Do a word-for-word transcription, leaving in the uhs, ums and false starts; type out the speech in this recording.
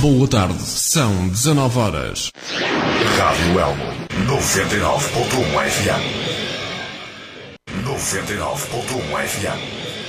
Boa tarde, são dezanove horas. Rádio Elmo, noventa e nove ponto um F M. noventa e nove ponto um F M.